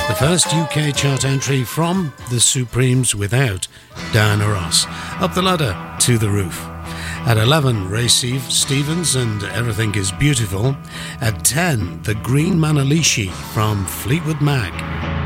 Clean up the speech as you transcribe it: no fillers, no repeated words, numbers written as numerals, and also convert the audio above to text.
The first UK chart entry from The Supremes without Diana Ross. Up the ladder to the roof. At 11, Ray Stevens and Everything Is Beautiful. At 10, The Green Manalishi from Fleetwood Mac.